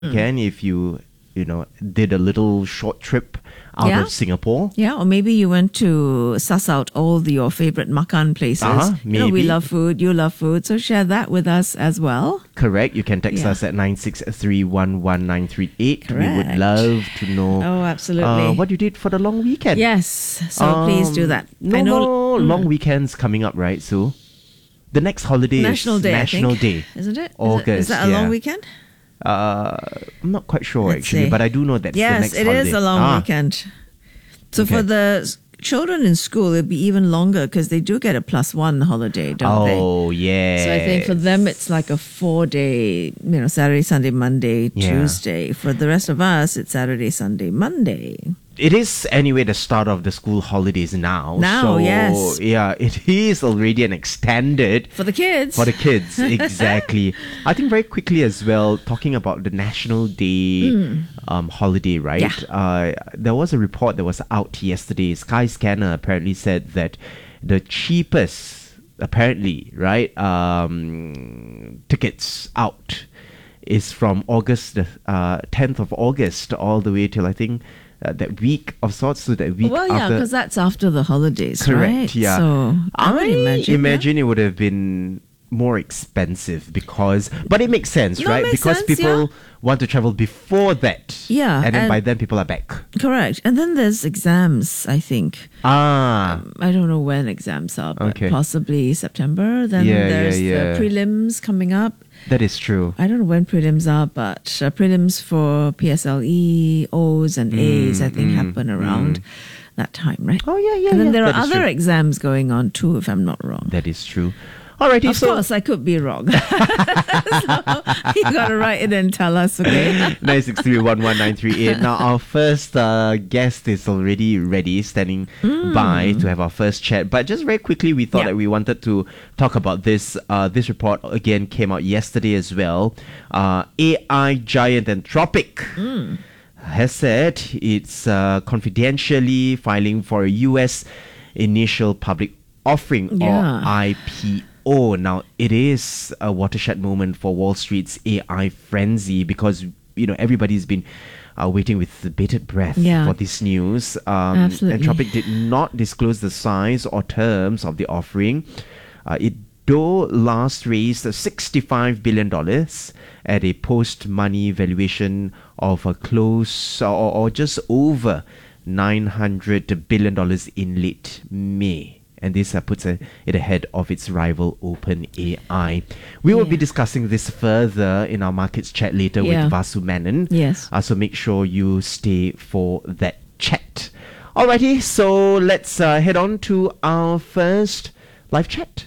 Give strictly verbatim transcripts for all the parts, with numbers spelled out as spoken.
Again, if you, you know, did a little short trip out Yeah. of Singapore. Yeah, or maybe you went to suss out all the, your favorite makan places. Uh-huh, You know, we maybe. love food, you love food, so share that with us as well. Correct. You can text Yeah. us at nine six three one one nine three eight. We would Correct. love to know Oh, absolutely. uh, what you did for the long weekend. Yes, so please do Um, that. No I know more Mm. long weekends coming up, right, Sue? The next holiday National is Day, National I think. Day. Isn't it? Is it- August, Is that a yeah. long weekend? Uh, I'm not quite sure Let's actually, see. but I do know that's the Yes, next it holiday. is a long Ah, weekend. So Okay. for the s- children in school, it'd be even longer because they do get a plus one holiday, don't they? Oh, yeah. So I think for them it's like a four day, you know, Saturday, Sunday, Monday, Yeah. Tuesday. For the rest of us, it's Saturday, Sunday, Monday. It is anyway the start of the school holidays now. Now, so, yes. Yeah, it is already an extended For the kids. for the kids. Exactly. I think very quickly as well, talking about the National Day um, holiday, right? Hmm. Yeah. Uh, there was a report that was out yesterday. Skyscanner apparently said that the cheapest, apparently, right, um, tickets out is from August, the uh, tenth of August, all the way till I think uh, that week of sorts, so that week well, yeah, after. because that's after the holidays, Correct, right? yeah. So I, would imagine. imagine it would have been more expensive because, but it makes sense, No, it right? makes Because sense, people yeah. want to travel before that. Yeah, And then and- by then people are back. Yeah, correct. And then there's exams, I think. Ah. I don't know when exams are, but Okay. possibly September. Then Yeah, yeah, there's yeah. the prelims coming up. That is true. I don't know when prelims are, but uh, prelims for P S L E, O's, and A's, I think, happen around that time, right? Oh, yeah, yeah, And then yeah. there are That is other true. exams going on too, if I'm not wrong. That is true. Alrighty, Of so course, I could be wrong. So you got to write it and tell us, okay? nine six three one one nine three eight. Now, our first uh, guest is already ready, standing by to have our first chat. But just very quickly, we thought Yeah. that we wanted to talk about this. Uh, this report again came out yesterday as well. Uh, A I giant Anthropic has said it's uh, confidentially filing for a U S initial public offering Yeah. or I P O. Now, it is a watershed moment for Wall Street's A I frenzy because, you know, everybody's been uh, waiting with bated breath Yeah. for this news. Um, Absolutely. Anthropic did not disclose the size or terms of the offering. Uh, it though last raised sixty-five billion dollars at a post-money valuation of a close or, or just over nine hundred billion dollars in late May. And this uh, puts uh, it ahead of its rival OpenAI. We will be Yeah. discussing this further in our markets chat later Yeah. with Vasu Menon. Yes. Uh, so make sure you stay for that chat. Alrighty, so let's uh, head on to our first live chat.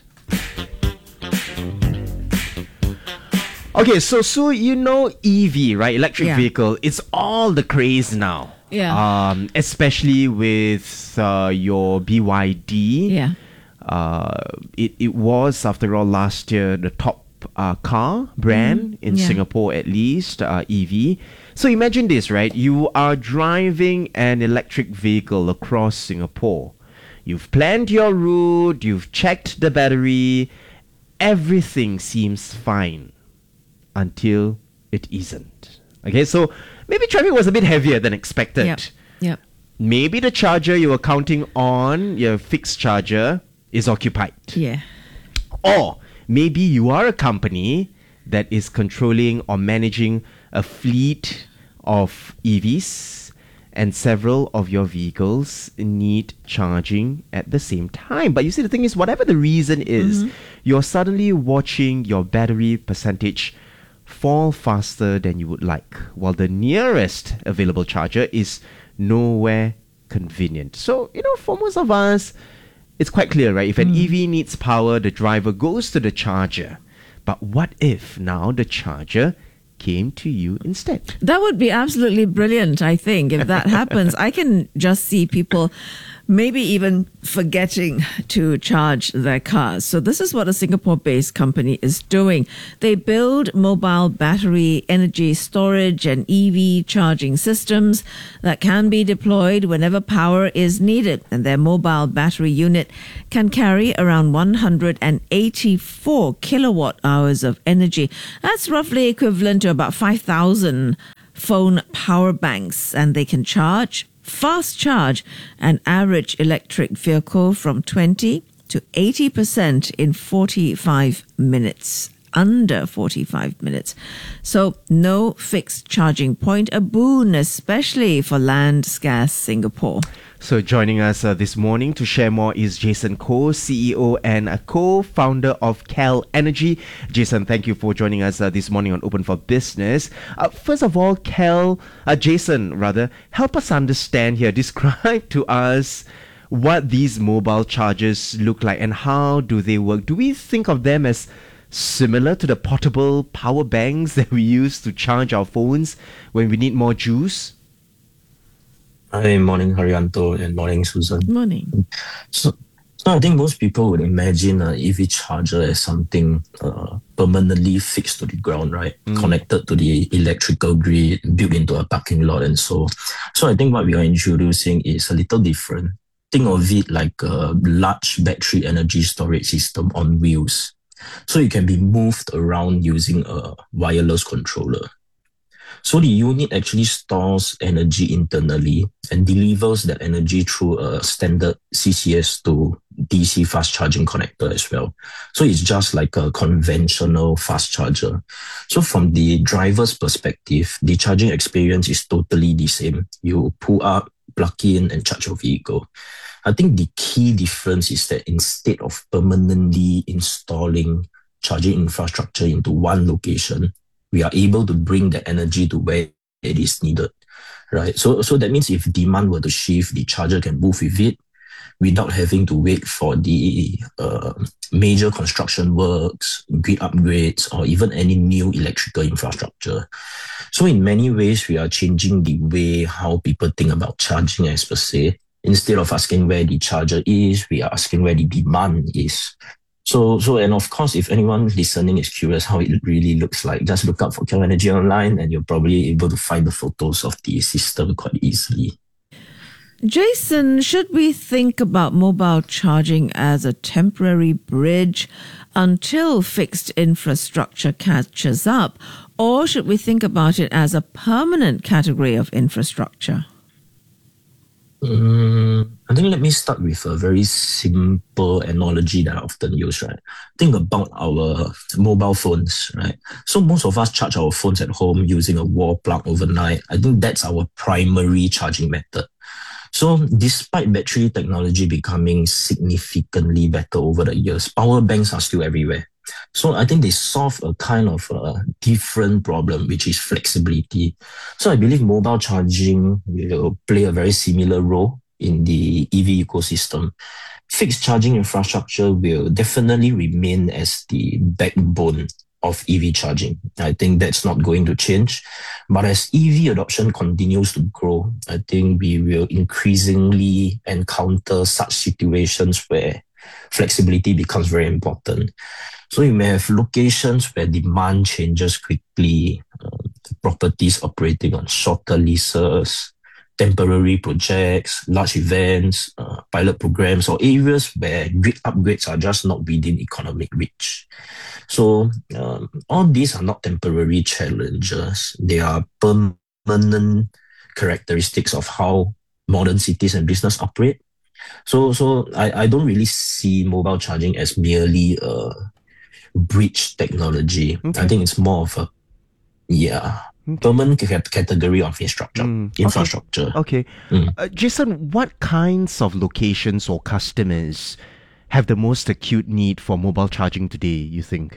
Okay, so Sue, you know E V, right? Electric Yeah. vehicle. It's all the craze now. Yeah. Um, especially with uh, your B Y D. Yeah. Uh, it, it was, after all, last year the top uh, car brand in yeah. Singapore, at least, uh, E V. So imagine this, right? You are driving an electric vehicle across Singapore. You've planned your route, you've checked the battery, everything seems fine until it isn't. Okay, so maybe traffic was a bit heavier than expected. Yep. Yep. Maybe the charger you were counting on, your fixed charger, is occupied. Yeah. Or maybe you are a company that is controlling or managing a fleet of E Vs and several of your vehicles need charging at the same time. But you see, the thing is, whatever the reason is, you're suddenly watching your battery percentage fall faster than you would like, while the nearest available charger is nowhere convenient. So, you know, for most of us, it's quite clear, right? If an E V needs power, the driver goes to the charger. But what if now the charger came to you instead? That would be absolutely brilliant, I think, if that happens. I can just see people maybe even forgetting to charge their cars. So this is what a Singapore-based company is doing. They build mobile battery energy storage and E V charging systems that can be deployed whenever power is needed. And their mobile battery unit can carry around one hundred eighty-four kilowatt hours of energy. That's roughly equivalent to about five thousand phone power banks, and they can charge fast charge an average electric vehicle from twenty to eighty percent in forty-five minutes, under forty-five minutes. So no fixed charging point, a boon, especially for land scarce Singapore. So joining us uh, this morning to share more is Jason Koh, C E O and a co-founder of Cal Energy. Jason, thank you for joining us uh, this morning on Open for Business. Uh, first of all, Cal, uh, Jason, rather, help us understand here. Describe to us what these mobile chargers look like and how do they work. Do we think of them as similar to the portable power banks that we use to charge our phones when we need more juice? Hi, morning Haryanto and morning Susan. Morning. So, so I think most people would imagine an E V charger as something uh, permanently fixed to the ground, right? Mm. Connected to the electrical grid, built into a parking lot and so. So I think what we are introducing is a little different. Think of it like a large battery energy storage system on wheels. So it can be moved around using a wireless controller. So the unit actually stores energy internally and delivers that energy through a standard C C S to D C fast charging connector as well. So it's just like a conventional fast charger. So from the driver's perspective, the charging experience is totally the same. You pull up, plug in and charge your vehicle. I think the key difference is that instead of permanently installing charging infrastructure into one location, we are able to bring the energy to where it is needed, right? So, so that means if demand were to shift, the charger can move with it without having to wait for the uh, major construction works, grid upgrades, or even any new electrical infrastructure. So in many ways, we are changing the way how people think about charging as per se. Instead of asking where the charger is, we are asking where the demand is. So, so, and of course, if anyone listening is curious how it really looks like, just look up for Cal Energy online and you're probably able to find the photos of the system quite easily. Jason, should we think about mobile charging as a temporary bridge until fixed infrastructure catches up, or should we think about it as a permanent category of infrastructure? Um, I think let me start with a very simple analogy that I often use, right? Think about our mobile phones, right? So most of us charge our phones at home using a wall plug overnight. I think that's our primary charging method. So despite battery technology becoming significantly better over the years, power banks are still everywhere. So I think they solve a kind of a different problem, which is flexibility. So I believe mobile charging will play a very similar role in the E V ecosystem. Fixed charging infrastructure will definitely remain as the backbone of E V charging. I think that's not going to change. But as E V adoption continues to grow, I think we will increasingly encounter such situations where flexibility becomes very important. So you may have locations where demand changes quickly, uh, properties operating on shorter leases, temporary projects, large events, uh, pilot programs, or areas where grid upgrades are just not within economic reach. So um, all these are not temporary challenges. They are permanent characteristics of how modern cities and business operate. So, so I, I don't really see mobile charging as merely a bridge technology. Okay. I think it's more of a, yeah, okay. permanent category of infrastructure. Mm, infrastructure. Okay. okay. Mm. Uh, Jason, what kinds of locations or customers have the most acute need for mobile charging today, you think?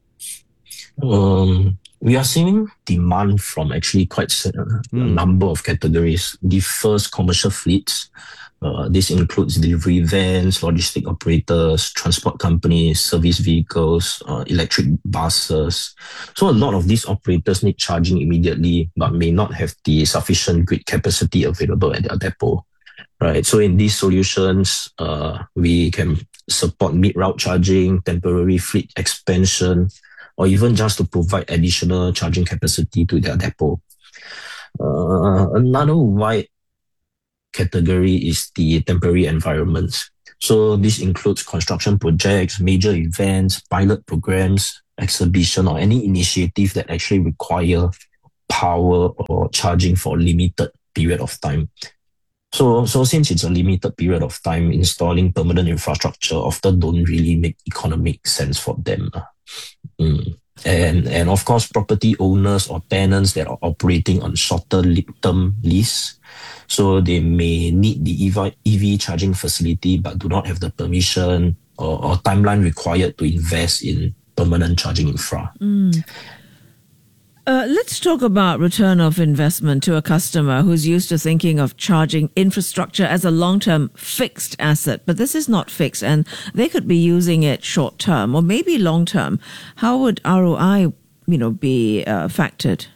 Um, we are seeing demand from actually quite a, mm. a number of categories. The first, commercial fleets. Uh, this includes delivery vans, logistic operators, transport companies, service vehicles, uh, electric buses. So a lot of these operators need charging immediately, but may not have the sufficient grid capacity available at their depot. right? So in these solutions, uh, we can support mid-route charging, temporary fleet expansion, or even just to provide additional charging capacity to their depot. Uh, another wide category is the temporary environments. So this includes construction projects, major events, pilot programs, exhibition, or any initiative that actually require power or charging for a limited period of time. So, so since it's a limited period of time, installing permanent infrastructure often don't really make economic sense for them. Mm. And, and of course, property owners or tenants that are operating on shorter term lease, so they may need the E V charging facility but do not have the permission or, or timeline required to invest in permanent charging infra. Mm. Uh, let's talk about return of investment to a customer who's used to thinking of charging infrastructure as a long-term fixed asset, but this is not fixed and they could be using it short-term or maybe long-term. How would R O I, you know, be uh, factored?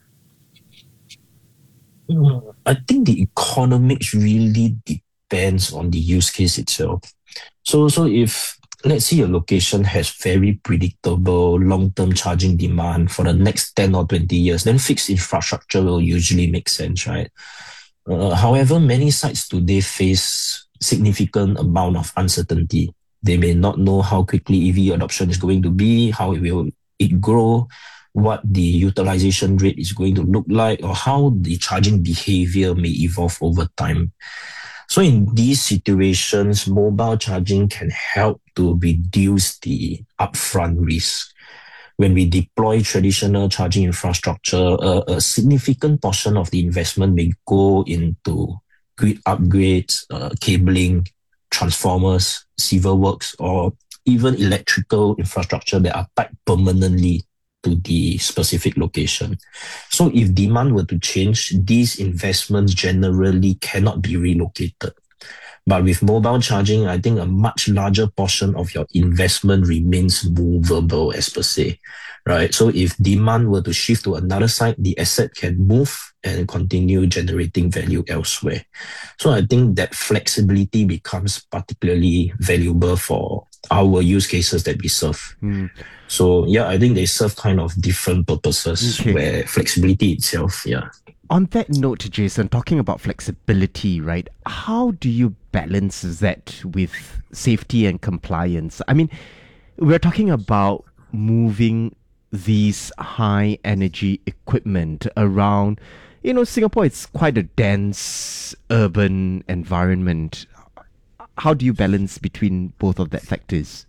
I think the economics really depends on the use case itself. So, so if let's say a location has very predictable long-term charging demand for the next ten or twenty years, then fixed infrastructure will usually make sense, right? Uh, however, many sites today face significant amount of uncertainty. They may not know how quickly E V adoption is going to be, how it will it grow, what the utilization rate is going to look like, or how the charging behavior may evolve over time. So in these situations, mobile charging can help to reduce the upfront risk. When we deploy traditional charging infrastructure, a, a significant portion of the investment may go into grid upgrades, uh, cabling, transformers, civil works, or even electrical infrastructure that are tied permanently to the specific location. So if demand were to change, these investments generally cannot be relocated. But with mobile charging, I think a much larger portion of your investment remains movable as per se, right? So if demand were to shift to another site, the asset can move and continue generating value elsewhere. So I think that flexibility becomes particularly valuable for our use cases that we serve. Mm. So yeah, I think they serve kind of different purposes okay. where flexibility itself, yeah. On that note, Jason, talking about flexibility, right? How do you balance that with safety and compliance? I mean, we're talking about moving these high energy equipment around. You know, Singapore, it's quite a dense urban environment. How do you balance between both of that factors?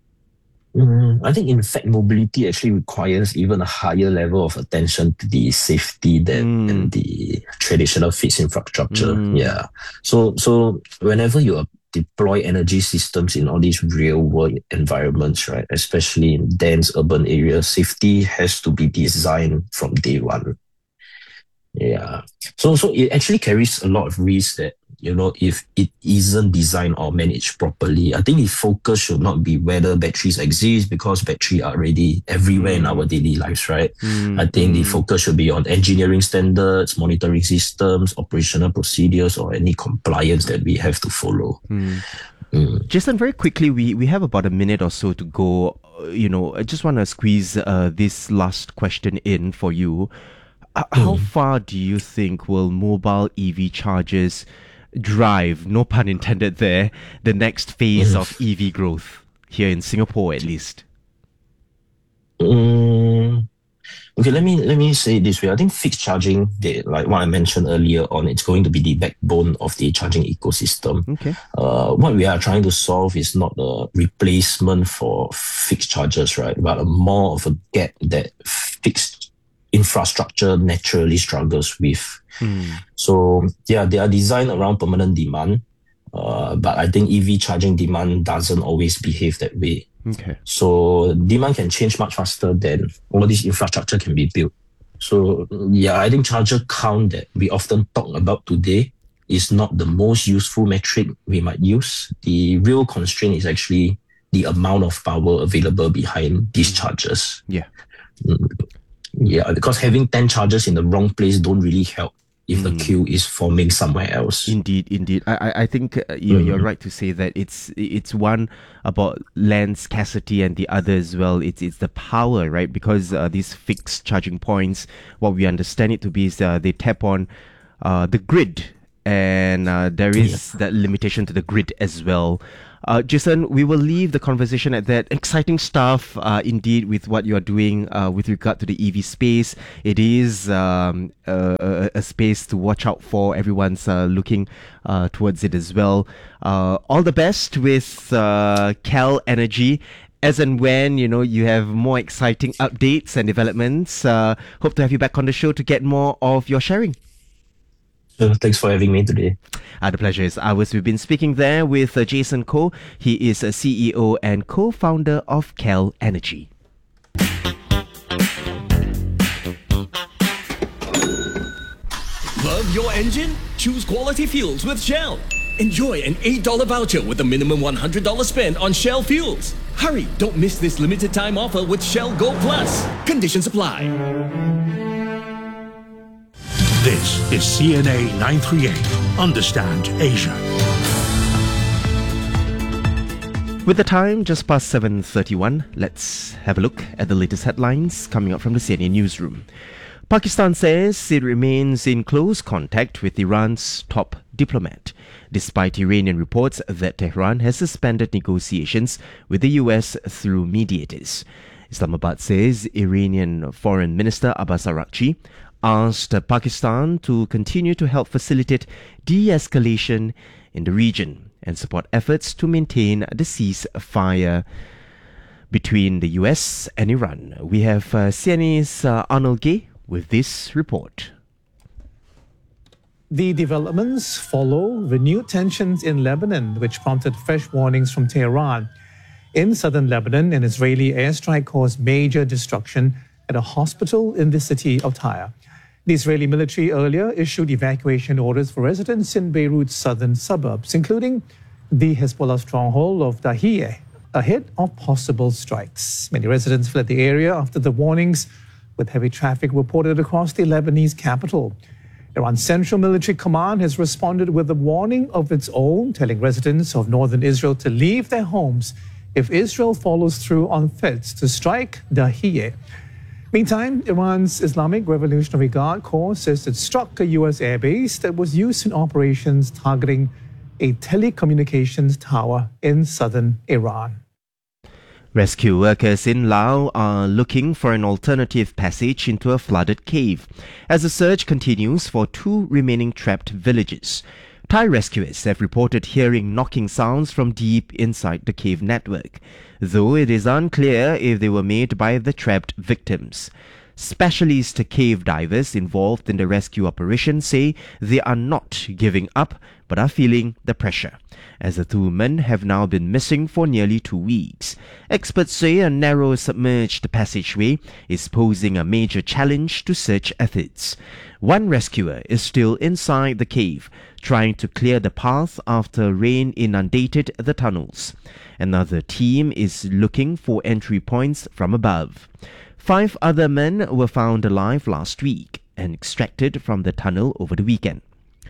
Mm, I think, in fact, mobility actually requires even a higher level of attention to the safety than, mm. than the traditional fixed infrastructure. Mm. Yeah. So, so whenever you deploy energy systems in all these real world environments, right, especially in dense urban areas, safety has to be designed from day one. Yeah. So, so it actually carries a lot of risk that, you know, if it isn't designed or managed properly. I think the focus should not be whether batteries exist, because batteries are already everywhere mm. in our daily lives, right? Mm. I think mm. the focus should be on engineering standards, monitoring systems, operational procedures, or any compliance that we have to follow. Mm. Mm. Jason, very quickly, we, we have about a minute or so to go. Uh, you know, I just want to squeeze uh, this last question in for you. Uh, mm. How far do you think will mobile E V chargers drive, no pun intended there, the next phase mm. of E V growth here in Singapore, at least? Um, okay, let me let me say it this way. I think fixed charging, they, like what I mentioned earlier on, it's going to be the backbone of the charging ecosystem. Okay. Uh, what we are trying to solve is not a replacement for fixed chargers, right, but a more of a gap that fixed infrastructure naturally struggles with. Hmm. So yeah, they are designed around permanent demand, uh, but I think E V charging demand doesn't always behave that way. Okay. So demand can change much faster than all this infrastructure can be built. So yeah, I think charger count that we often talk about today is not the most useful metric we might use. The real constraint is actually the amount of power available behind these chargers. Yeah. Mm. Yeah, because having ten chargers in the wrong place don't really help if the queue is forming somewhere else. Indeed, indeed. I, I, I think uh, you're, you're Mhm. right to say that it's it's one about land scarcity and the other as well. It's it's the power, right? Because uh, these fixed charging points, what we understand it to be is uh, they tap on uh, the grid, and uh, there is that limitation to the grid as well. Uh, Jason, we will leave the conversation at that. Exciting stuff, uh, indeed, with what you're doing uh, with regard to the E V space. It is um, a, a, a space to watch out for. Everyone's uh, looking uh, towards it as well. Uh, all the best with uh, Cal Energy. As and when, you know, you have more exciting updates and developments, uh, hope to have you back on the show to get more of your sharing. So thanks for having me today. Uh, the pleasure is ours. We've been speaking there with uh, Jason Koh. He is a C E O and co-founder of Cal Energy. Love your engine? Choose quality fuels with Shell. Enjoy an eight dollars voucher with a minimum one hundred dollars spent on Shell fuels. Hurry, don't miss this limited time offer with Shell Go Plus. Conditions apply. This is C N A nine thirty-eight. Understand Asia. With the time just past seven thirty-one, let's have a look at the latest headlines coming up from the C N A newsroom. Pakistan says it remains in close contact with Iran's top diplomat, despite Iranian reports that Tehran has suspended negotiations with the U S through mediators. Islamabad says Iranian Foreign Minister Abbas Araghchi asked Pakistan to continue to help facilitate de-escalation in the region and support efforts to maintain the ceasefire between the U S and Iran. We have uh, C N A's uh, Arnold Gay with this report. The developments follow renewed tensions in Lebanon, which prompted fresh warnings from Tehran. In southern Lebanon, an Israeli airstrike caused major destruction at a hospital in the city of Tyre. The Israeli military earlier issued evacuation orders for residents in Beirut's southern suburbs, including the Hezbollah stronghold of Dahiyeh, ahead of possible strikes. Many residents fled the area after the warnings, with heavy traffic reported across the Lebanese capital. Iran's Central Military Command has responded with a warning of its own, telling residents of northern Israel to leave their homes if Israel follows through on threats to strike Dahiyeh. Meantime, Iran's Islamic Revolutionary Guard Corps says it struck a U S airbase that was used in operations targeting a telecommunications tower in southern Iran. Rescue workers in Laos are looking for an alternative passage into a flooded cave as the search continues for two remaining trapped villages. Thai rescuers have reported hearing knocking sounds from deep inside the cave network, though it is unclear if they were made by the trapped victims. Specialist cave divers involved in the rescue operation say they are not giving up but are feeling the pressure, as the two men have now been missing for nearly two weeks. Experts say a narrow submerged passageway is posing a major challenge to search efforts. One rescuer is still inside the cave, trying to clear the path after rain inundated the tunnels. Another team is looking for entry points from above. Five other men were found alive last week and extracted from the tunnel over the weekend.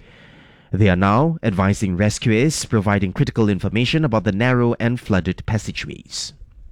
They are now advising rescuers, providing critical information about the narrow and flooded passageways.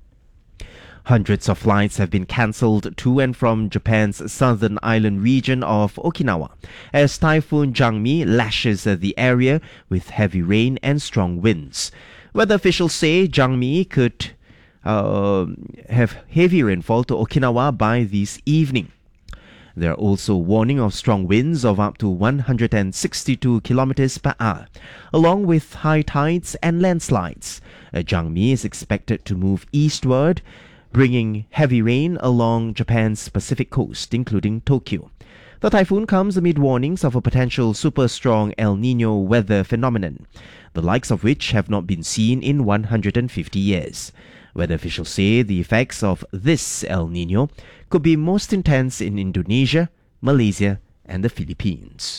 Hundreds of flights have been cancelled to and from Japan's southern island region of Okinawa as Typhoon Jangmi lashes the area with heavy rain and strong winds. Weather officials say Jangmi could uh, have heavy rainfall to Okinawa by this evening. There are also warning of strong winds of up to one hundred sixty-two kilometers per hour, along with high tides and landslides. Uh, Jangmi is expected to move eastward, bringing heavy rain along Japan's Pacific coast, including Tokyo. The typhoon comes amid warnings of a potential super strong El Nino weather phenomenon, the likes of which have not been seen in one hundred fifty years. Weather officials say the effects of this El Nino could be most intense in Indonesia, Malaysia, and the Philippines.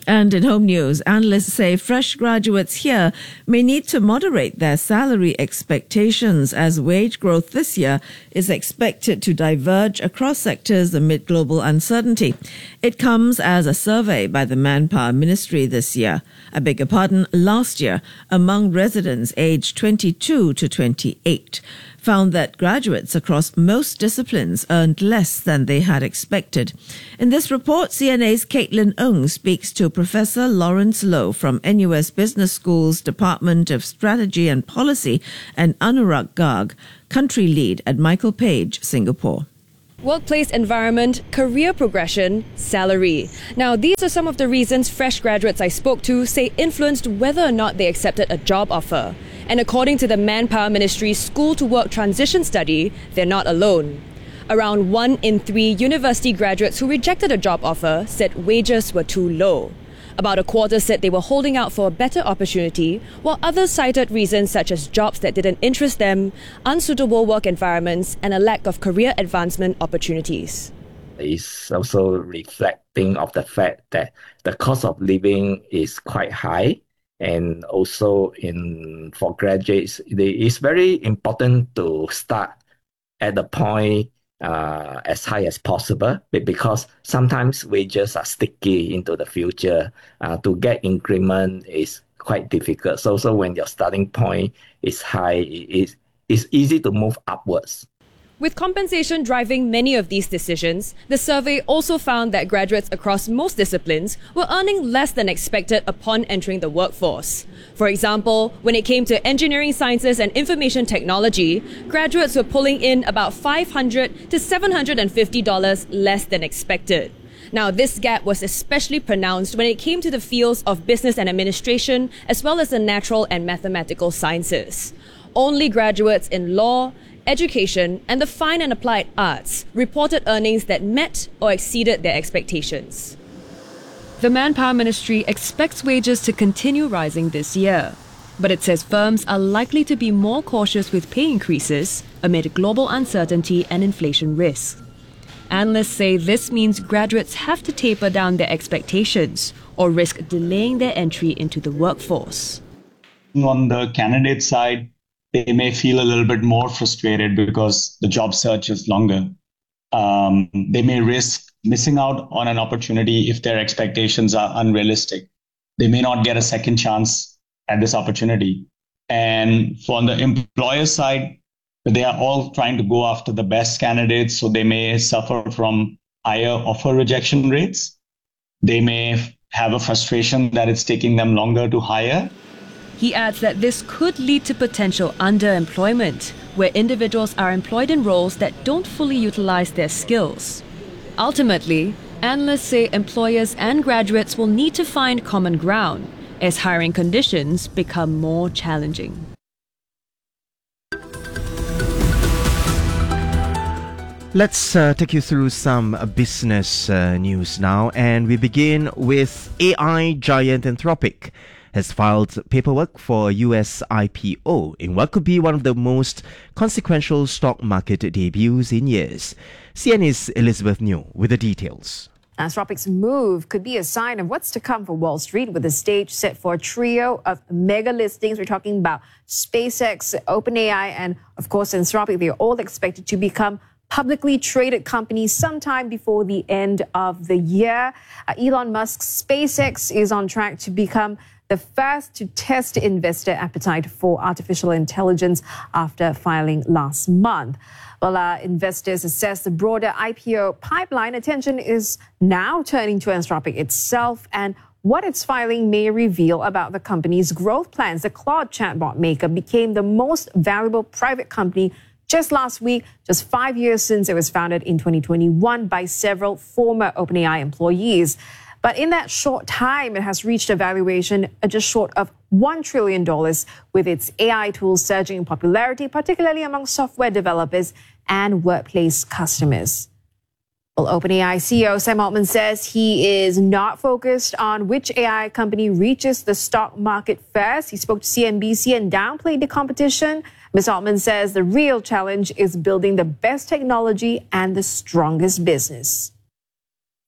And in home news, analysts say fresh graduates here may need to moderate their salary expectations as wage growth this year is expected to diverge across sectors amid global uncertainty. It comes as a survey by the Manpower Ministry this year, I beg your pardon, last year, among residents aged twenty-two to twenty-eight. Found that graduates across most disciplines earned less than they had expected. In this report, C N A's Caitlin Ng speaks to Professor Lawrence Loh from N U S Business School's Department of Strategy and Policy and Anurag Garg, country lead at Michael Page, Singapore. Workplace environment, career progression, salary. Now, these are some of the reasons fresh graduates I spoke to say influenced whether or not they accepted a job offer. And according to the Manpower Ministry's School to Work Transition Study, they're not alone. Around one in three university graduates who rejected a job offer said wages were too low. About a quarter said they were holding out for a better opportunity, while others cited reasons such as jobs that didn't interest them, unsuitable work environments, and a lack of career advancement opportunities. It's also reflecting of the fact that the cost of living is quite high. And also in for graduates, it's very important to start at the point uh, as high as possible, because sometimes wages are sticky into the future. Uh, to get increment is quite difficult. So, so when your starting point is high, it, it's easy to move upwards. With compensation driving many of these decisions, the survey also found that graduates across most disciplines were earning less than expected upon entering the workforce. For example, when it came to engineering sciences and information technology, graduates were pulling in about five hundred to seven hundred fifty dollars less than expected. Now, this gap was especially pronounced when it came to the fields of business and administration, as well as the natural and mathematical sciences. Only graduates in law, education, and the fine and applied arts reported earnings that met or exceeded their expectations. The Manpower Ministry expects wages to continue rising this year, but it says firms are likely to be more cautious with pay increases amid global uncertainty and inflation risks. Analysts say this means graduates have to taper down their expectations or risk delaying their entry into the workforce. On the candidate side, they may feel a little bit more frustrated because the job search is longer. Um, they may risk missing out on an opportunity if their expectations are unrealistic. They may not get a second chance at this opportunity. And from the employer side, they are all trying to go after the best candidates, so they may suffer from higher offer rejection rates. They may have a frustration that it's taking them longer to hire. He adds that this could lead to potential underemployment, where individuals are employed in roles that don't fully utilize their skills. Ultimately, analysts say employers and graduates will need to find common ground as hiring conditions become more challenging. Let's uh, take you through some uh, business uh, news now, and we begin with A I giant Anthropic has filed paperwork for a U S I P O in what could be one of the most consequential stock market debuts in years. C N A's Elizabeth Neo with the details. Anthropic's move could be a sign of what's to come for Wall Street, with the stage set for a trio of mega listings. We're talking about SpaceX, OpenAI, and of course Anthropic. They're all expected to become publicly traded companies sometime before the end of the year. Uh, Elon Musk's SpaceX is on track to become the first to test investor appetite for artificial intelligence after filing last month. While uh, investors assess the broader I P O pipeline, attention is now turning to Anthropic itself and what its filing may reveal about the company's growth plans. The Claude chatbot maker became the most valuable private company just last week, just five years since it was founded in twenty twenty-one by several former OpenAI employees. But in that short time, it has reached a valuation just short of one trillion dollars, with its A I tools surging in popularity, particularly among software developers and workplace customers. Well, OpenAI C E O Sam Altman says he is not focused on which A I company reaches the stock market first. He spoke to C N B C and downplayed the competition. Miz Altman says the real challenge is building the best technology and the strongest business.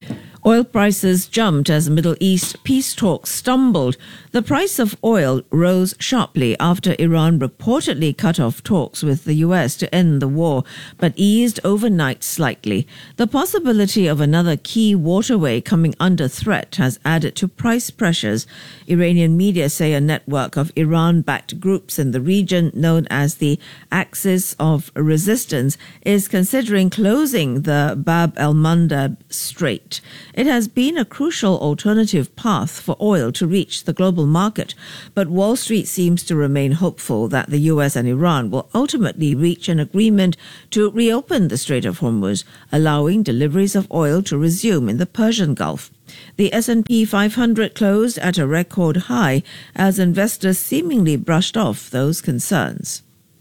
Oil prices jumped as Middle East peace talks stumbled. The price of oil rose sharply after Iran reportedly cut off talks with the U S to end the war, but eased overnight slightly. The possibility of another key waterway coming under threat has added to price pressures. Iranian media say a network of Iran-backed groups in the region, known as the Axis of Resistance, is considering closing the Bab el-Mandeb Strait. It has been a crucial alternative path for oil to reach the global market, but Wall Street seems to remain hopeful that the U S and Iran will ultimately reach an agreement to reopen the Strait of Hormuz, allowing deliveries of oil to resume in the Persian Gulf. The S and P five hundred closed at a record high as investors seemingly brushed off those concerns.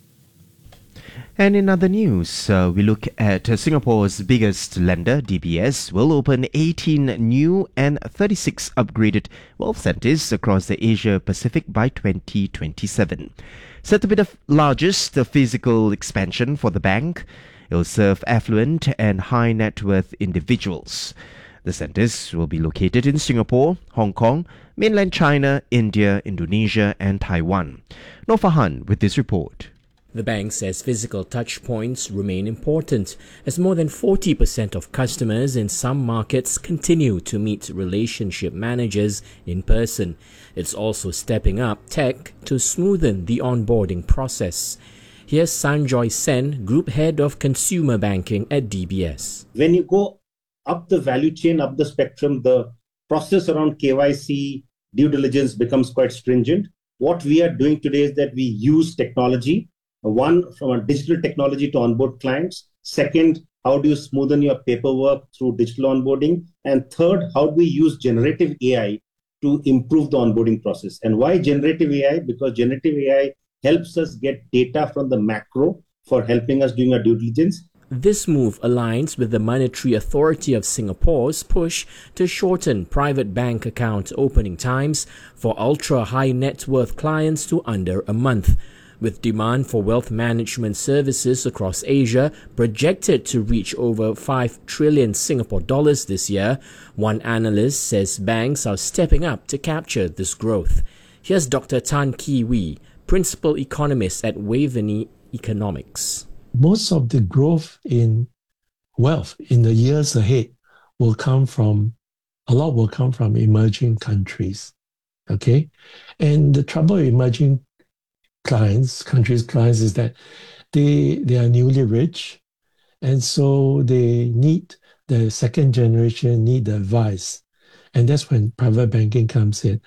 And in other news, uh, we look at uh, Singapore's biggest lender, D B S, will open eighteen new and thirty-six upgraded wealth centres across the Asia-Pacific by twenty twenty-seven. Set to be the largest the physical expansion for the bank, it will serve affluent and high net worth individuals. The centres will be located in Singapore, Hong Kong, mainland China, India, Indonesia and Taiwan. Noor Farhan with this report. The bank says physical touch points remain important as more than forty percent of customers in some markets continue to meet relationship managers in person. It's also stepping up tech to smoothen the onboarding process. Here's Sanjoy Sen, Group Head of Consumer Banking at D B S. When you go up the value chain, up the spectrum, the process around K Y C, due diligence becomes quite stringent. What we are doing today is that we use technology. One, from a digital technology to onboard clients. Second, how do you smoothen your paperwork through digital onboarding? And third, how do we use generative A I to improve the onboarding process? And why generative A I? Because generative A I helps us get data from the macro for helping us doing our due diligence. This move aligns with the Monetary Authority of Singapore's push to shorten private bank account opening times for ultra-high net worth clients to under a month. With demand for wealth management services across Asia projected to reach over five trillion Singapore dollars this year, one analyst says banks are stepping up to capture this growth. Here's Doctor Tan Ki Wee, Principal Economist at Waveney Economics. Most of the growth in wealth in the years ahead will come from, a lot will come from emerging countries, okay? And the trouble with emerging clients, countries' clients, is that they they are newly rich, and so they need the second generation need the advice, and that's when private banking comes in.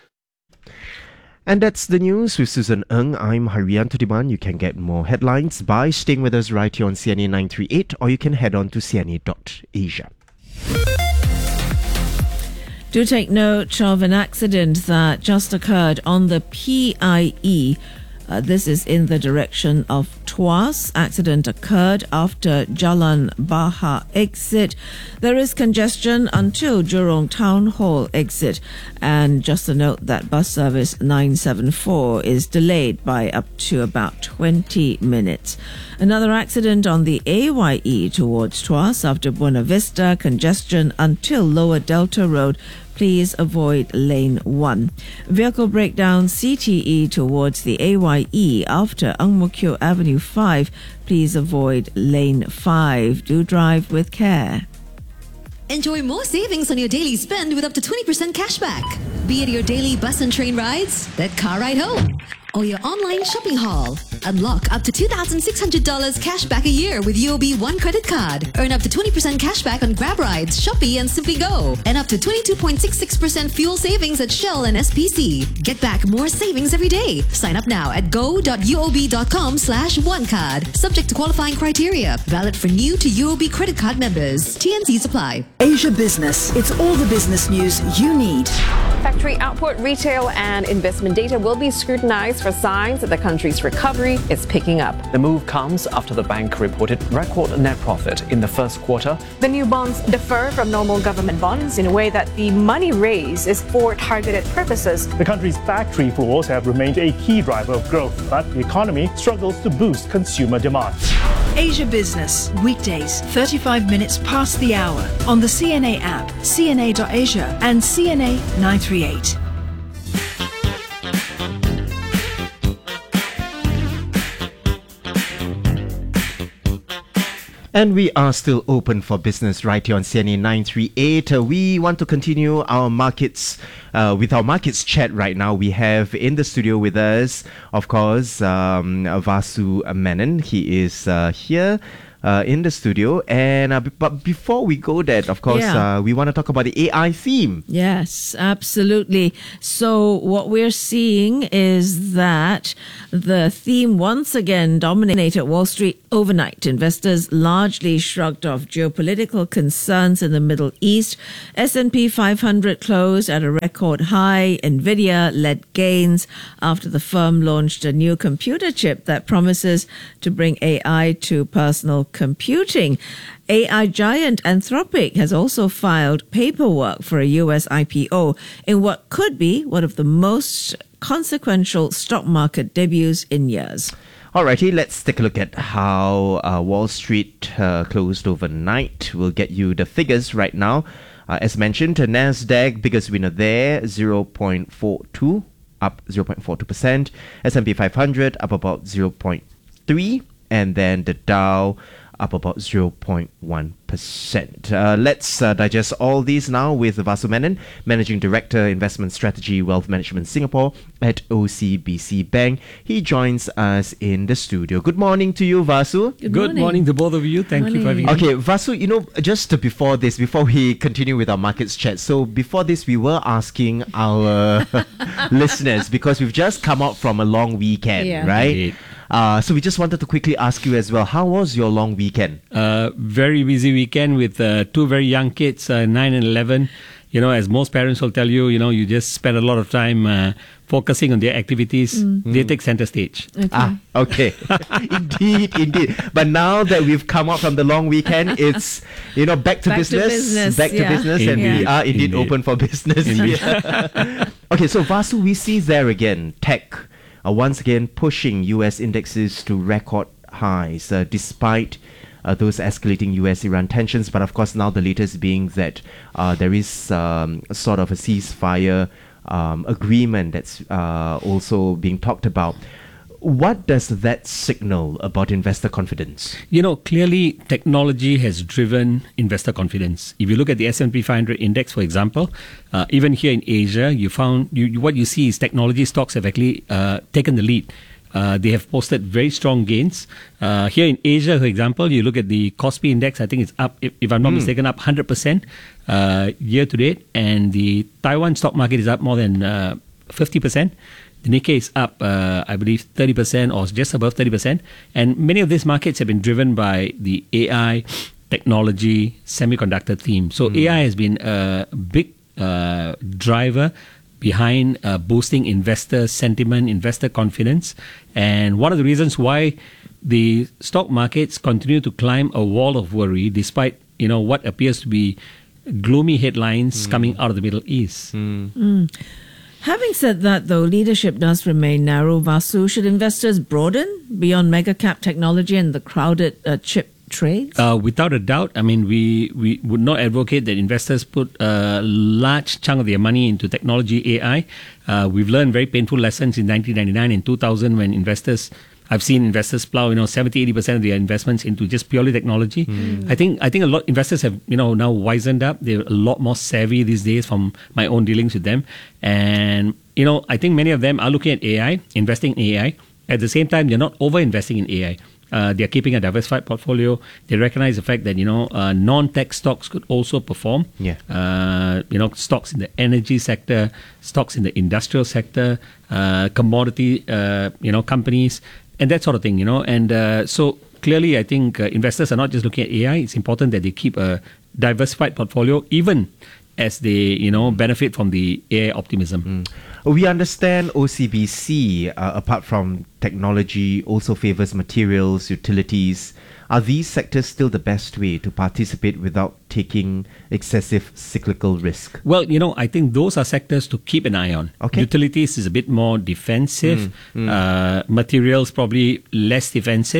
And that's the news with Susan Ng. I'm Harianto Diman. You can get more headlines by staying with us right here on C N A nine thirty-eight, or you can head on to C N A dot asia. Do take note of an accident that just occurred on the P I E. Uh, this is in the direction of Tuas. Accident occurred after Jalan Baha exit. There is congestion until Jurong Town Hall exit. And just a note that bus service nine seven four is delayed by up to about twenty minutes. Another accident on the A Y E towards Tuas after Buena Vista. Congestion until Lower Delta Road. Please avoid lane one. Vehicle breakdown C T E towards the A Y E after Ang Mo Kio Avenue five. Please avoid lane five. Do drive with care. Enjoy more savings on your daily spend with up to twenty percent cashback. Be it your daily bus and train rides, that car ride home, or your online shopping haul. Unlock up to two thousand six hundred dollars cashback a year with U O B One credit card. Earn up to twenty percent cashback on Grab rides, Shopee and Simply Go. And up to twenty-two point six six percent fuel savings at Shell and S P C. Get back more savings every day. Sign up now at go.uob.com slash onecard. Subject to qualifying criteria. Valid for new to U O B credit card members. T N Cs apply. Asia Business. It's all the business news you need. Factory output, retail and investment data will be scrutinized for signs that the country's recovery is picking up. The move comes after the bank reported record net profit in the first quarter. The new bonds differ from normal government bonds in a way that the money raised is for targeted purposes. The country's factory floors have remained a key driver of growth, but the economy struggles to boost consumer demand. Asia Business, weekdays, thirty-five minutes past the hour on the C N A app, C N A dot asia and C N A nine three eight. And we are still open for business right here on C N A nine three eight. Uh, we want to continue our markets uh, with our markets chat right now. We have in the studio with us, of course, um, Vasu Menon. He is uh, here. Uh, in the studio, and uh, b- but before we go there, of course, Yeah. uh, we want to talk about the A I theme. Yes, absolutely. So what we're seeing is that the theme once again dominated Wall Street overnight. Investors largely shrugged off geopolitical concerns in the Middle East. S and P five hundred closed at a record high. Nvidia led gains after the firm launched a new computer chip that promises to bring A I to personal computing. A I giant Anthropic has also filed paperwork for a U S I P O in what could be one of the most consequential stock market debuts in years. Alrighty, let's take a look at how uh, Wall Street uh, closed overnight. We'll get you the figures right now. Uh, as mentioned, the Nasdaq, biggest winner there, zero point four two, up zero point four two percent. S and P five hundred, up about zero point three. And then the Dow, up about zero point one percent. Uh, let's uh, digest all these now with Vasu Menon, Managing Director, Investment Strategy, Wealth Management Singapore at O C B C Bank. He joins us in the studio. Good morning to you, Vasu. Good, Good morning. morning to both of you. Thank morning. you for having me. Okay, Vasu, you know, just before this, before we continue with our markets chat, so before this, we were asking our listeners, because we've just come out from a long weekend, Yeah. right? Indeed. Uh, so we just wanted to quickly ask you as well, how was your long weekend? Uh, very busy weekend with uh, two very young kids, uh, nine and eleven. You know, as most parents will tell you, you know, you just spend a lot of time uh, focusing on their activities. Mm. They take center stage. Okay. Ah, okay. indeed, indeed. But now that we've come out from the long weekend, it's, you know, back to Back to business. business, back yeah. to business, and we Indeed, are indeed, indeed. open for business. Indeed. Yeah. Okay, so Vasu, we see there again, tech uh, once again pushing U S indexes to record highs, uh, despite uh, those escalating U S-Iran tensions. But of course, now the latest being that uh, there is um, sort of a ceasefire um, agreement that's uh, also being talked about. What does that signal about investor confidence? You know, clearly technology has driven investor confidence. If you look at the S and P five hundred index, for example, uh, even here in Asia, you found you, you- what you see is technology stocks have actually uh, taken the lead. Uh, they have posted very strong gains. Uh, here in Asia, for example, you look at the Kospi index, I think it's up, if, if I'm not Hmm. mistaken, up one hundred percent uh, year to date. And the Taiwan stock market is up more than uh, fifty percent. The Nikkei is up, uh, I believe, thirty percent or just above thirty percent. And many of these markets have been driven by the A I, technology, semiconductor theme. So A I has been a big uh, driver behind uh, boosting investor sentiment, investor confidence. And one of the reasons why the stock markets continue to climb a wall of worry, despite, you know, what appears to be gloomy headlines coming out of the Middle East. Mm. Having said that, though, leadership does remain narrow. Vasu, should investors broaden beyond mega cap technology and the crowded uh, chip trades? Uh, without a doubt, I mean, we, we would not advocate that investors put a large chunk of their money into technology A I. Uh, we've learned very painful lessons in nineteen ninety-nine and two thousand when investors, I've seen investors plow, you know, seventy, eighty percent of their investments into just purely technology. I think I think a lot investors have, you know, now wisened up. They're a lot more savvy these days from my own dealings with them. And, you know, I think many of them are looking at A I, investing in A I. At the same time, they're not over-investing in A I. Uh, they're keeping a diversified portfolio. They recognize the fact that, you know, uh, non-tech stocks could also perform. Yeah. Uh, you know, stocks in the energy sector, stocks in the industrial sector, uh, commodity, uh, you know, companies, and that sort of thing, you know. And uh, so clearly, I think uh, investors are not just looking at A I. It's important that they keep a diversified portfolio, even as they, you know, benefit from the A I optimism. We understand O C B C, uh, apart from technology, also favors materials, utilities. Are these sectors still the best way to participate without taking excessive cyclical risk? Well, you know, I think those are sectors to keep an eye on. Okay. Utilities is a bit more defensive. Mm, mm. Uh, materials probably less defensive.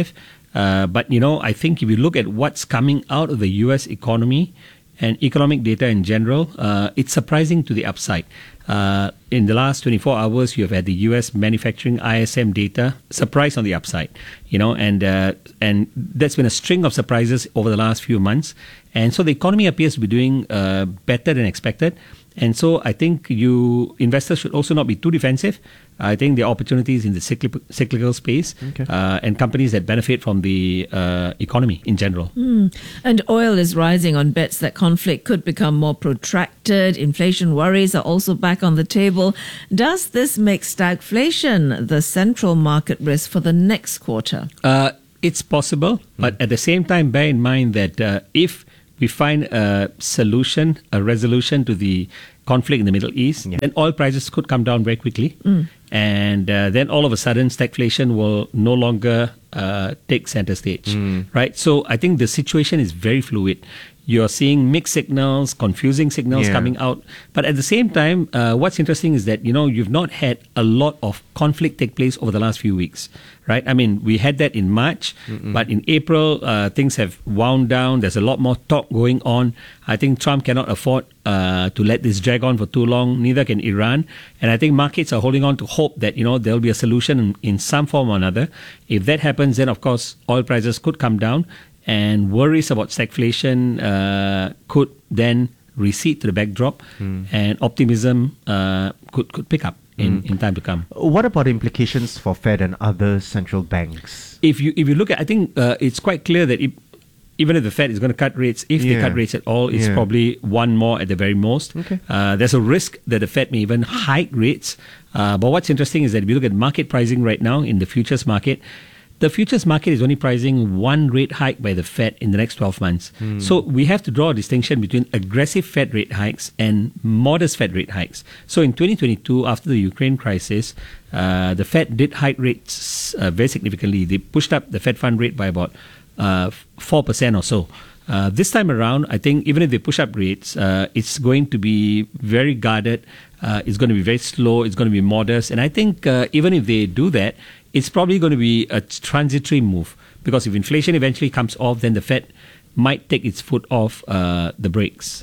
Uh, but, you know, I think if you look at what's coming out of the U S economy and economic data in general, uh, it's surprising to the upside. Uh, in the last twenty-four hours, you have had the U S manufacturing I S M data surprise on the upside, you know, and uh, and that's been a string of surprises over the last few months. And so the economy appears to be doing uh, better than expected. And so I think you investors should also not be too defensive. I think there are opportunities in the cyclical, cyclical space Okay. uh, and companies that benefit from the uh, economy in general. Mm. And oil is rising on bets that conflict could become more protracted. Inflation worries are also back on the table. Does this make stagflation the central market risk for the next quarter? Uh, it's possible, but at the same time, bear in mind that uh, if we find a solution, a resolution to the conflict in the Middle East, then oil prices could come down very quickly. Mm. And uh, then all of a sudden, stagflation will no longer uh, take center stage, right? So I think the situation is very fluid. You're seeing mixed signals, confusing signals Yeah. coming out. But at the same time, uh, what's interesting is that, you know, you've not had a lot of conflict take place over the last few weeks, right? I mean, we had that in March, Mm-mm. but in April, uh, things have wound down. There's a lot more talk going on. I think Trump cannot afford uh, to let this drag on for too long. Neither can Iran. And I think markets are holding on to hope that, you know, there'll be a solution in, in some form or another. If that happens, then of course, oil prices could come down. And worries about stagflation uh, could then recede to the backdrop, Mm. and optimism uh, could could pick up in, Mm. in time to come. What about implications for Fed and other central banks? If you if you look at, I think uh, it's quite clear that it, even if the Fed is going to cut rates, if they Yeah. cut rates at all, it's Yeah. probably one more at the very most. Okay. Uh, there's a risk that the Fed may even hike rates. Uh, but what's interesting is that if you look at market pricing right now in the futures market, the futures market is only pricing one rate hike by the Fed in the next twelve months. Hmm. So we have to draw a distinction between aggressive Fed rate hikes and modest Fed rate hikes. So in twenty twenty-two, after the Ukraine crisis, uh, the Fed did hike rates uh, very significantly. They pushed up the Fed fund rate by about uh, four percent or so. Uh, this time around, I think even if they push up rates, uh, it's going to be very guarded. Uh, it's going to be very slow. It's going to be modest. And I think uh, even if they do that, it's probably going to be a transitory move, because if inflation eventually comes off, then the Fed might take its foot off uh, the brakes.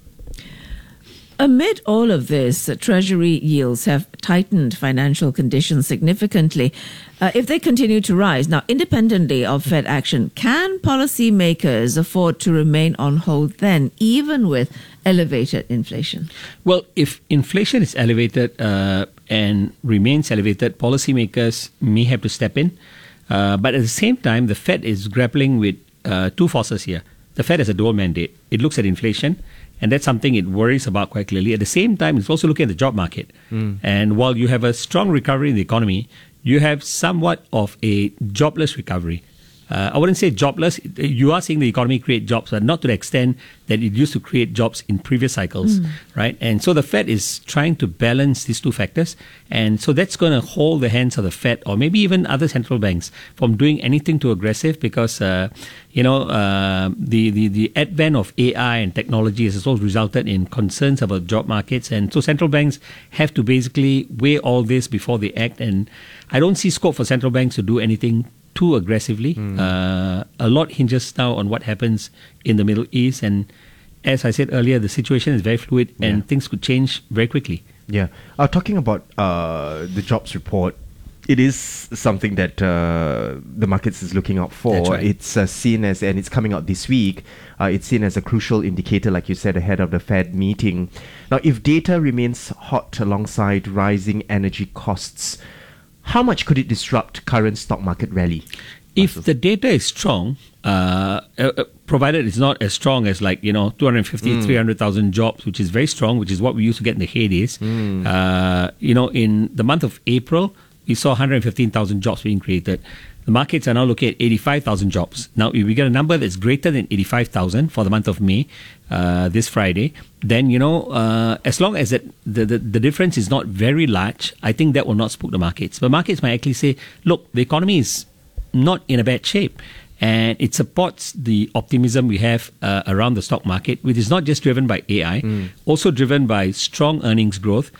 Amid all of this, uh, Treasury yields have tightened financial conditions significantly. Uh, if they continue to rise, now independently of Fed action, can policymakers afford to remain on hold then, even with elevated inflation? Well, if inflation is elevated uh, and remains elevated, policymakers may have to step in. Uh, but at the same time, the Fed is grappling with uh, two forces here. The Fed has a dual mandate. It looks at inflation, and that's something it worries about quite clearly. At the same time, it's also looking at the job market. Mm. And while you have a strong recovery in the economy, you have somewhat of a jobless recovery. Uh, I wouldn't say jobless. You are seeing the economy create jobs, but not to the extent that it used to create jobs in previous cycles, Mm. right? And so the Fed is trying to balance these two factors. And so that's going to hold the hands of the Fed, or maybe even other central banks, from doing anything too aggressive, because, uh, you know, uh, the, the, the advent of A I and technology has also resulted in concerns about job markets. And so central banks have to basically weigh all this before they act. And I don't see scope for central banks to do anything too aggressively. Mm. Uh, a lot hinges now on what happens in the Middle East. And as I said earlier, the situation is very fluid, and Yeah. things could change very quickly. Yeah. Uh, talking about uh, the jobs report, it is something that uh, the markets is looking out for. That's right. It's uh, seen as, and it's coming out this week, uh, it's seen as a crucial indicator, like you said, ahead of the Fed meeting. Now, if data remains hot alongside rising energy costs, how much could it disrupt current stock market rally? If the data is strong, uh, uh, uh, provided it's not as strong as, like, you know, two hundred fifty, Mm. three hundred thousand jobs, which is very strong, which is what we used to get in the heydays. Mm. Uh, you know, in the month of April, we saw one hundred fifteen thousand jobs being created. The markets are now looking at eighty-five thousand jobs. Now, if we get a number that's greater than eighty-five thousand for the month of May, uh, this Friday, then, you know, uh, as long as that the, the, the difference is not very large, I think that will not spook the markets. But markets might actually say, look, the economy is not in a bad shape, and it supports the optimism we have uh, around the stock market, which is not just driven by A I, Mm. also driven by strong earnings growth,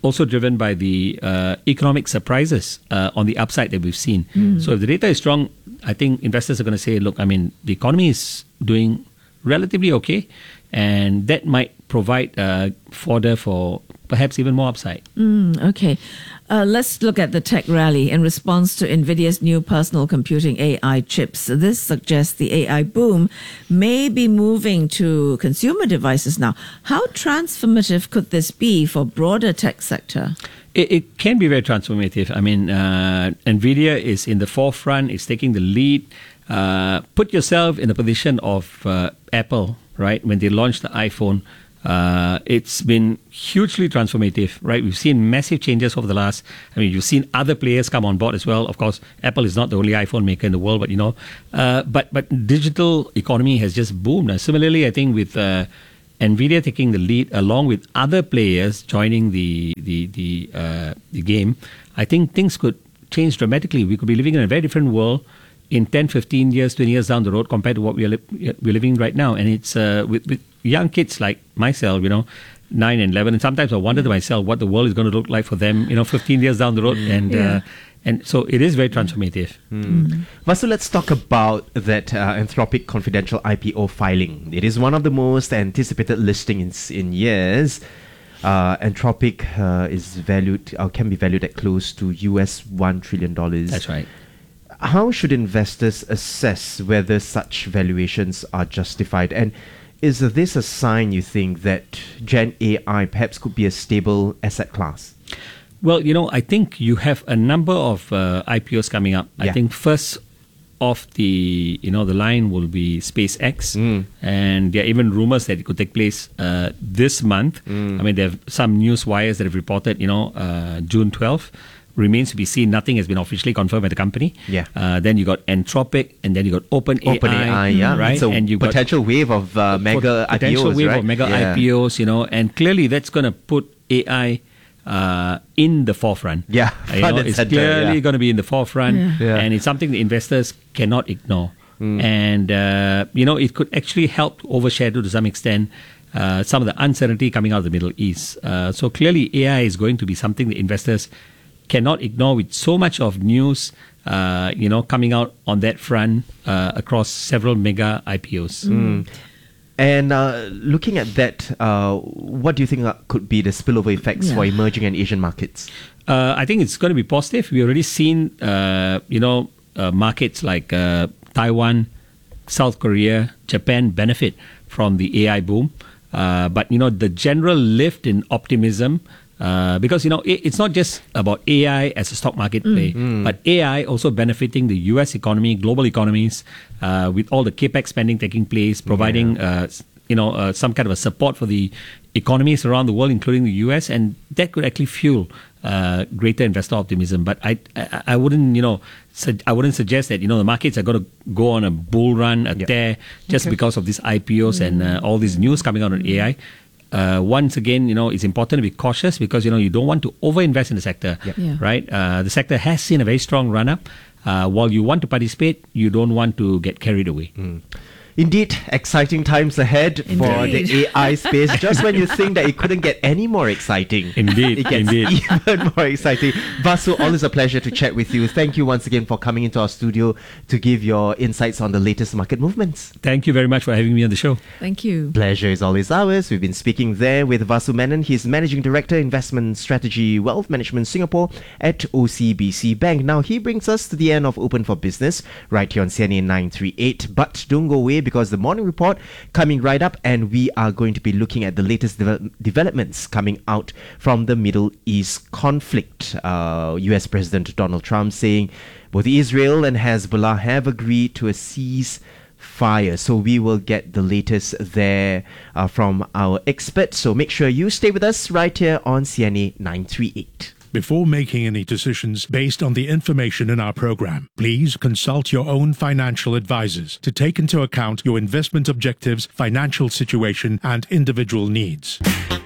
also driven by the uh, economic surprises uh, on the upside that we've seen. Mm. So if the data is strong, I think investors are going to say, look, I mean, the economy is doing relatively okay, and that might provide uh, fodder for perhaps even more upside. Mm, okay. Uh, let's look at the tech rally in response to NVIDIA's new personal computing A I chips. This suggests the A I boom may be moving to consumer devices now. How transformative could this be for broader tech sector? It, it can be very transformative. I mean, uh, NVIDIA is in the forefront, it's taking the lead. Uh, put yourself in the position of uh, Apple, right? When they launched the iPhone, uh, it's been hugely transformative, right? We've seen massive changes over the last, I mean, you've seen other players come on board as well. Of course, Apple is not the only iPhone maker in the world, but, you know, uh, but, but digital economy has just boomed. Uh, similarly, I think with uh, NVIDIA taking the lead along with other players joining the, the, the, uh, the game, I think things could change dramatically. We could be living in a very different world in ten, fifteen years, twenty years down the road compared to what we are li- we're living right now. And it's uh, with, with young kids like myself, you know, nine and eleven. And sometimes I wonder to myself what the world is going to look like for them, you know, fifteen years down the road. And Yeah. uh, and so it is very transformative. Mm. Vasu, let's talk about that uh, Anthropic confidential I P O filing. It is one of the most anticipated listings in years. Uh, Anthropic uh, is valued, or can be valued at close to U S one trillion dollars. That's right. How should investors assess whether such valuations are justified? And is this a sign, you think, that Gen A I perhaps could be a stable asset class? Well, you know, I think you have a number of uh, I P Os coming up. Yeah. I think first off the, you know, the line will be SpaceX. Mm. And there are even rumors that it could take place uh, this month. Mm. I mean, there are some news wires that have reported, you know, uh, June twelfth. Remains to be seen. Nothing has been officially confirmed by the company. Yeah. Uh, then you got Anthropic, and then you got OpenAI. OpenAI, yeah. Right. It's a and you got potential wave of uh, mega I P Os, potential wave right? of mega Yeah. I P Os, you know, and clearly that's going to put A I uh, in the forefront. Yeah, Uh, you front know, and it's center, clearly yeah. going to be in the forefront, Yeah. Yeah. and it's something the investors cannot ignore. Mm. And uh, you know, it could actually help overshadow to some extent uh, some of the uncertainty coming out of the Middle East. Uh, so clearly, A I is going to be something the investors cannot ignore with so much of news, uh, you know, coming out on that front uh, across several mega I P Os. Mm. And uh, looking at that, uh, what do you think uh, could be the spillover effects Yeah. for emerging and Asian markets? Uh, I think it's going to be positive. We've already seen, uh, you know, uh, markets like uh, Taiwan, South Korea, Japan benefit from the A I boom. Uh, but, you know, the general lift in optimism, uh, because, you know, it, it's not just about A I as a stock market play, Mm. but A I also benefiting the U S economy, global economies, uh, with all the capex spending taking place, providing, uh, s- you know, uh, some kind of a support for the economies around the world, including the U S, and that could actually fuel uh, greater investor optimism. But I, I, I wouldn't, you know, su- I wouldn't suggest that, you know, the markets are going to go on a bull run, a tear, just Okay. because of these I P Os and uh, all these news coming out on A I. Uh, once again, you know, it's important to be cautious because, you know, you don't want to overinvest in the sector, Yep. Yeah. right? Uh, the sector has seen a very strong run up. Uh, while you want to participate, you don't want to get carried away. Indeed, exciting times ahead for Indeed. the A I space. Just when you think that it couldn't get any more exciting, Indeed, it gets indeed. even more exciting. Vasu, always a pleasure to chat with you. Thank you once again for coming into our studio to give your insights on the latest market movements. Thank you very much for having me on the show. Thank you. Pleasure is always ours. We've been speaking there with Vasu Menon. He's Managing Director, Investment Strategy, Wealth Management Singapore at O C B C Bank. Now, he brings us to the end of Open for Business right here on C N A nine three eight. But don't go away because the morning report coming right up, and we are going to be looking at the latest devel- developments coming out from the Middle East conflict. Uh, U S President Donald Trump saying both Israel and Hezbollah have agreed to a cease fire. So we will get the latest there uh, from our experts. So make sure you stay with us right here on C N A nine three eight. Before making any decisions based on the information in our program, please consult your own financial advisors to take into account your investment objectives, financial situation, and individual needs.